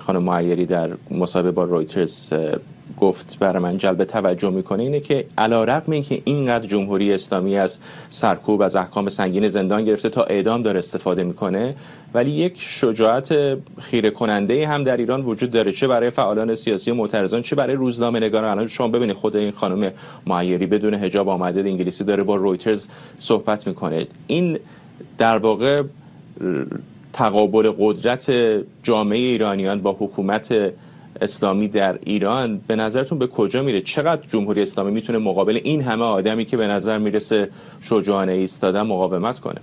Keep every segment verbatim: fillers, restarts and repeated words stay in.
خانم معیری در مصاحبه با رویترز گفت برای من جلب توجه میکنه اینه که علیرغم اینکه اینقدر جمهوری اسلامی از سرکوب، از احکام سنگین زندان گرفته تا اعدام داره استفاده میکنه، ولی یک شجاعت خیره کننده هم در ایران وجود داره، چه برای فعالان سیاسی معترضان چه برای روزنامه‌نگاران. الان شما ببینید خود این خانم معیری بدون حجاب آمده انگلیسی داره با رویترز صحبت میکنه. این در واقع تقابل قدرت جامعه ایرانیان با حکومت اسلامی در ایران به نظرتون به کجا میره؟ چقدر جمهوری اسلامی میتونه مقابل این همه آدمی که به نظر میرسه شجاعانه ایستادن مقاومت کنه؟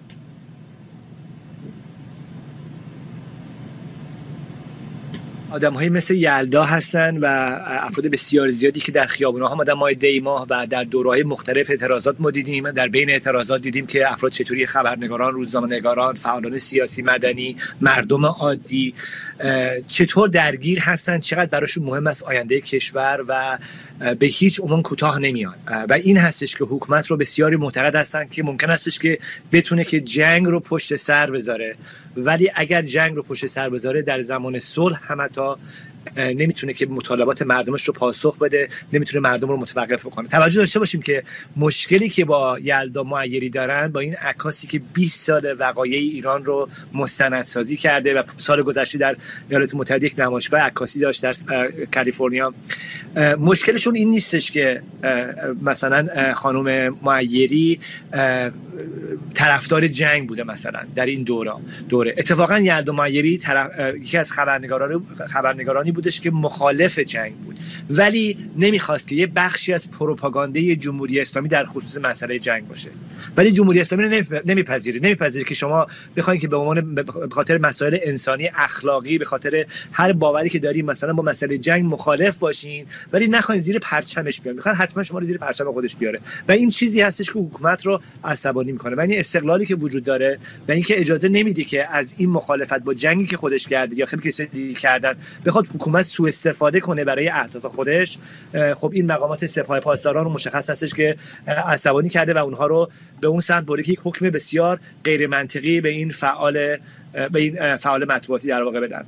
آدم‌های مثل یلدا هستن و افراد بسیار زیادی که در خیابون‌ها آمدن ماه دی ماه و در دوره‌های مختلف اعتراضات ما دیدیم. در بین اعتراضات دیدیم که افراد چطوری خبرنگاران، روزنامه‌نگاران، فعالان سیاسی مدنی، مردم عادی چطور درگیر هستن، چقدر براشون مهم است آینده کشور و به هیچ عنوان کوتاه نمیان. و این هستش که حکومت رو بسیاری معتقد هستن که ممکن هستش که بتونه که جنگ رو پشت سر بذاره، ولی اگر جنگ رو پشت سر بذاره در زمان صلح هم تا نمیتونه که مطالبات مردمش رو پاسخ بده، نمیتونه مردم رو متوقف کنه. توجه داشته باشیم که مشکلی که با یلدا معیری دارن با این عکاسی که بیست سال وقایع ایران رو مستندسازی کرده و سال گذشته در ایالات متحده یک نمایشگاه عکاسی داشت در کالیفرنیا، مشکلشون این نیستش که مثلا خانم معیری طرفدار جنگ بوده مثلا در این دوره دوره اتفاقا یلدا معیری طرف... یکی از خبرنگاران خبرنگارانی بودش که مخالف جنگ بود، ولی نمیخواست که یه بخشی از پروپاگاندای جمهوری اسلامی در خصوص مسئله جنگ باشه. ولی جمهوری اسلامی رو نمیپذیره نمیپذیره که شما بخواید که به عنوان به خاطر مسائل انسانی، اخلاقی، به خاطر هر باوری که داریم مثلا با مسئله جنگ مخالف باشین، ولی نخواین زیر پرچمش بیان، میخوان حتما شما رو زیر پرچم خودش بیاره. و این چیزی هستش که حکومت رو عصبانی میکنه و این استقلالی که وجود داره و اینکه اجازه نمیده که از این مخالفت با جنگی که خودش کرده یا خیلی کسی دیگه کردن بخواد حکومت سوء استفاده کنه برای اهداف خودش. خب این مقامات سپاه پاسداران رو مشخص هستش که عصبانی کرده و اونها رو به اون سمت برده که یک حکم بسیار غیر منطقی به این فعال به این فعال مطبوعاتی در واقع بدن.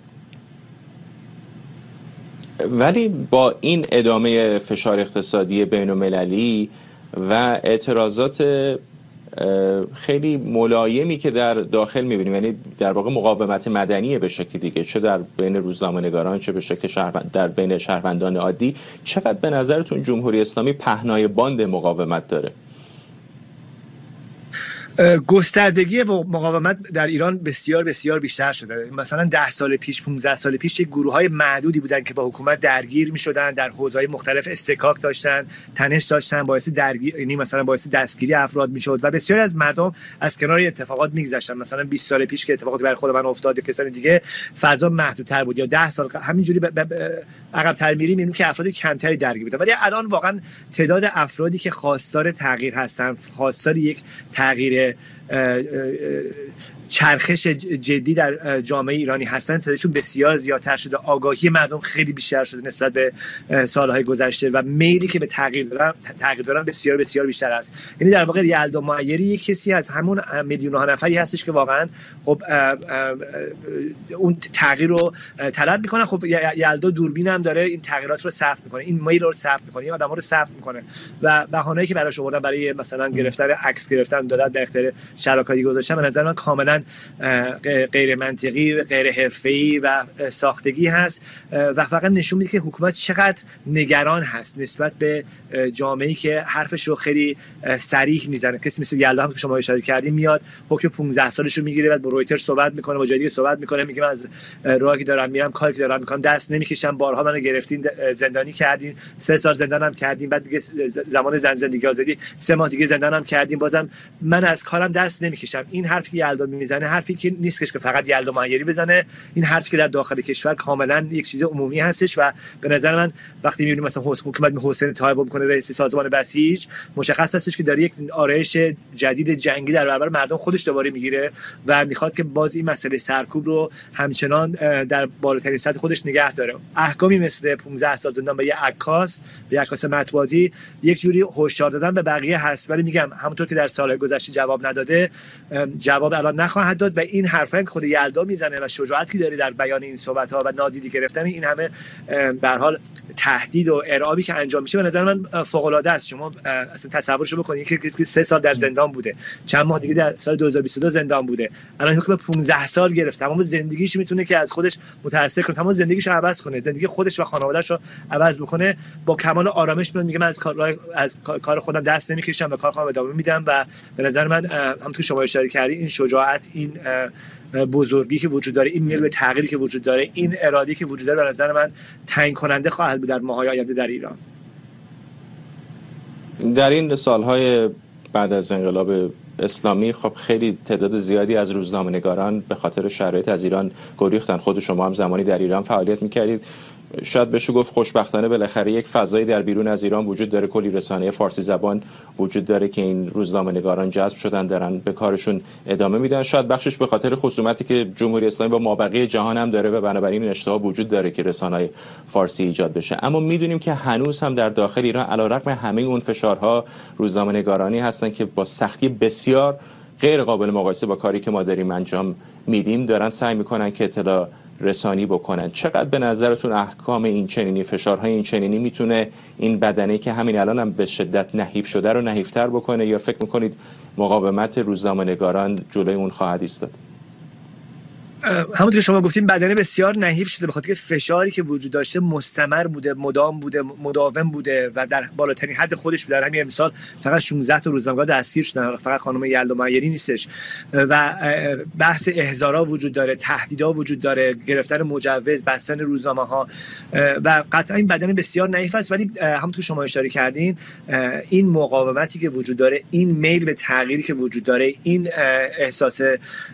ولی با این ادامه فشار اقتصادی بین‌المللی و اعتراضات خیلی ملایمی که در داخل می‌بینیم، یعنی در واقع مقاومت مدنی به شکل دیگه، چه در بین روزنامه‌نگاران چه به شکل شهروند در بین شهروندان عادی، چقدر به نظرتون جمهوری اسلامی پهنای باند مقاومت داره؟ گستردگی مقاومت در ایران بسیار بسیار بیشتر شده. مثلا ده سال پیش، پانزده سال پیش یک گروه‌های معدودی بودن که با حکومت درگیر می‌شدن، در حوزه‌های مختلف استکاک داشتن، تنش داشتن، باعث درگیر یعنی مثلا باعث دستگیری افراد می‌شد و بسیاری از مردم از کنار اتفاقات می‌گذشتن. مثلا بیست سال پیش که اتفاقاتی برای خود من افتاد یا کسان دیگه فضا محدودتر بود، یا ده سال همینجوری عقب‌تر می‌ریم می‌بینیم که افراد کمتری درگیر بودن. ولی الان واقعا تعداد افرادی که خواستار تغییر هستن، خواستار یک تغییر چرخش جدی در جامعه ایرانی هستن، تعدادشون بسیار زیادتر شده. آگاهی مردم خیلی بیشتر شده نسبت به سالهای گذشته و میلی که به تغییر دارن تغییر دارن بسیار بسیار بیشتر است. یعنی در واقع یلدا معیری یک کسی از همون میلیون‌ها نفری هستش که واقعا خب اون تغییر رو طلب میکنه. خب یلدا دوربین هم داره، این تغییرات رو ثبت میکنه، این میل رو ثبت میکنه، این آدما رو ثبت میکنه و بهانه‌ای که براش آوردن برای مثلا گرفتن عکس گرفتن دادن در اختیار شبکه‌ای گذاشتن به نظر من کاملا غیر منطقی، غیر حرفه‌ای و ساختگی هست و فقط نشون میده که حکومت چقدر نگران هست نسبت به جامعه‌ای که حرفش رو خیلی صریح میزنه. کسی مثل یلدا هم که شما اشاره کردین میاد حکم پانزده سالش رو میگیره، بعد با رویترز صحبت میکنه، با جدید صحبت میکنه، میگه من از راهی که دارم میرم، کاری که دارم میکنم دست نمیکشم، بارها منو گرفتین، زندانی کردین، سه سال زندانم کردین، بعد دیگه زمان زن زندگی آزادی سه ماه دیگه زندانم کردین، بازم من از کارم دست نمیکشم. این حرفی که یلدا میزنه حرفی که نیست که فقط یلدا معیری بزنه، این حرفی که در داخل کشور کاملا یک چیز عمومی هستش و به نظر من وقتی میبینیم مثلا حکومت به حسین طایب میکنه رئیس سازمان بسیج، مشخص هستش که داره یک آرایش جدید جنگی در برابر مردم خودش دوباره میگیره و میخواد که باز این مسئله سرکوب رو همچنان در بالاترین سطح خودش نگه داره. احکامی مثل پانزده سال زندان به یک عکاس به یک عکاس مطبوعاتی یک جوری هشدار دادن به بقیه هست، ولی میگم همونطور که در سالهای گذشته جواب نداده، جواب الان نخواهد داد و این حرفایی که خود یلدا میزنه و شجاعتی داره در بیان این صحبت‌ها و نادیده گرفتن این همه به هر حال تهدید و ارعابی که انجام میشه به نظر من فوق‌العاده است. شما اصلا تصورش بکنید که کسی که سه سال در زندان بوده، چند ماه دیگه در سال دو هزار و بیست و دو زندان بوده، الان حکم پانزده سال گرفت، تمام زندگیش میتونه که از خودش متأثر کنه، تمام زندگیش رو عوض کنه، زندگی خودش و خانواده‌اش رو عوض بکنه، با کمال آرامش میاد میگه من از کار از کار خودم دست نمیکشم و کار خودم ادامه میدم. و به نظر من هم تو شما اشاره کردید این شجاعت، این بزرگی که وجود داره، این میل به تغییری که وجود داره، این ارادی که وجود داره به نظر من تعیین کننده خواهد بود در ماه‌های آینده در ایران. در این سالهای بعد از انقلاب اسلامی خب خیلی تعداد زیادی از روزنامه‌نگاران به خاطر شرایط از ایران گریختن. خود شما هم زمانی در ایران فعالیت می‌کردید. شاید بشه گفت خوشبختانه بالاخره یک فضایی در بیرون از ایران وجود داره، کلی رسانه فارسی زبان وجود داره که این روزنامه‌نگاران جذب شدن، دارن به کارشون ادامه میدن. شاید بخشش به خاطر خصومتی که جمهوری اسلامی با مابقی جهان هم داره و بنابراین این اشتباه وجود داره که رسانه‌های فارسی ایجاد بشه. اما میدونیم که هنوز هم در داخل ایران علیرغم همه اون فشارها روزنامه‌نگارانی هستن که با سختی بسیار غیر قابل مقایسه با کاری که ما داریم انجام میدیم دارن سعی میکنن که اطلاع رسانی بکنن. چقدر به نظرتون احکام این چنینی، فشارهای این چنینی میتونه این بدنه که همین الان هم به شدت نحیف شده رو نحیفتر بکنه، یا فکر میکنید مقاومت روزنامه‌نگاران جلوی اون خواهد ایستاد؟ همونطور که شما گفتیم بدنه بسیار نحیف شده به خاطر که فشاری که وجود داشته مستمر بوده، مدام بوده، مداوم بوده و در بالاترین حد خودش بوده. همین امسال فقط شانزده تا روزنامه‌نگار دستگیر شدن، فقط خانم یلدا معیری نیستش و بحث احضارا وجود داره، تهدیدها وجود داره، گرفتن مجوز، بستن روزنامه‌ها و قطعا این بدنه بسیار نحیف است. ولی همونطور که شما اشاره کردین این مقاومتی که وجود داره، این میل به تغییری که وجود داره، این احساس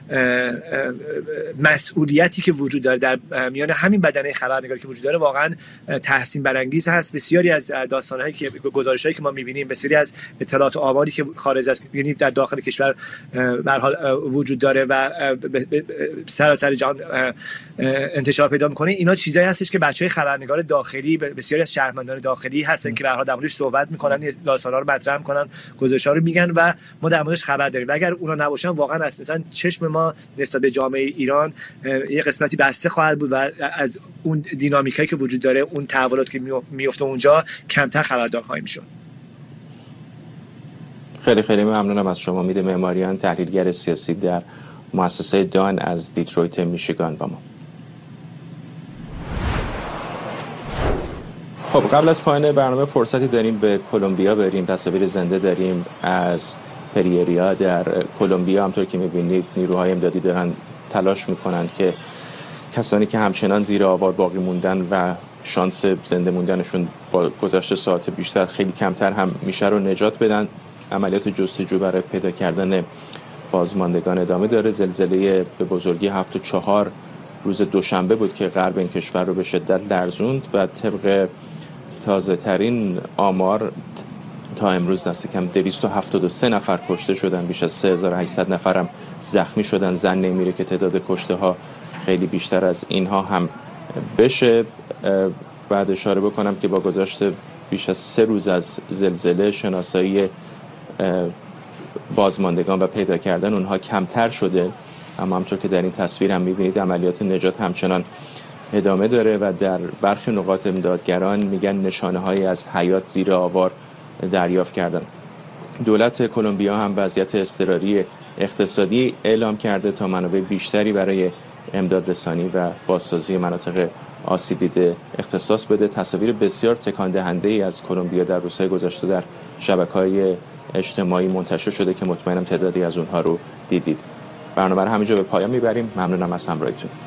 مسئولیتی که وجود داره در میان همین بدنه خبرنگاری که وجود داره واقعا تحسین برانگیز هست. بسیاری از داستان‌هایی که گزارش‌هایی که ما می‌بینیم، بسیاری از اطلاعات و آماری که خارج از یعنی در داخل کشور به هر حال وجود داره و سراسر جهان انتشار پیدا می‌کنه، اینا چیزایی هستش که بچه‌های خبرنگار داخلی، بسیاری از شهروندان داخلی هستن که به هر حال در موردش صحبت می‌کنن، داستان‌ها رو مطرح می‌کنن، گزارش‌ها رو میگن و ما در موردش خبر داریم. و اگر اونا نباشن واقعا اساساً چشم ما نسبت به جامعه ایران یه قسمتی بسته خواهد بود و از اون دینامیکایی که وجود داره، اون تحولات که میفته اونجا کمتر خبردار خواهیم شد. خیلی خیلی ممنونم از شما. امید معماریان، تحلیلگر سیاسی در مؤسسه دان از دیترویت میشیگان با ما. خب قبل از پایان برنامه فرصتی داریم به کلمبیا بریم. تصاویر زنده داریم از پریریا در کلمبیا. همطور که می‌بینید نیروهای امدادی دارن تلاش میکنند که کسانی که همچنان زیر آوار باقی موندن و شانس زنده موندنشون با گذشت ساعت بیشتر خیلی کمتر هم میشه رو نجات بدن. عملیات جستجو برای پیدا کردن بازماندگان ادامه داره. زلزله به بزرگی هفت و چهار روز دوشنبه بود که غرب این کشور رو به شدت لرزوند و طبق تازه ترین آمار تا امروز دست کم دویست و هفتاد و سه نفر کشته شدن، بیش از سه هزار و هشتصد نفر هم زخمی شدن. زن نمیره که تعداد کشته ها خیلی بیشتر از اینها هم بشه. بعد اشاره بکنم که با گذشت بیش از سه روز از زلزله شناسایی بازماندگان و پیدا کردن اونها کمتر شده، اما همطور که در این تصویر هم میبینید عملیات نجات همچنان ادامه داره و در برخی نقاط امدادگران میگن نشانه هایی از حیات زیر آوار دریافت کردن. دولت کلمبیا هم وضعیت اضطراری اقتصادی اعلام کرده تا منابع بیشتری برای امداد رسانی و بازسازی مناطق آسیب دیده اختصاص بده. تصاویر بسیار تکان دهنده ای از کلمبیا در روزهای گذشته در شبکه‌های اجتماعی منتشر شده که مطمئنم تعدادی از اونها رو دیدید. برنامه رو همینجا به پایان میبریم. ممنونم از همراهیتون.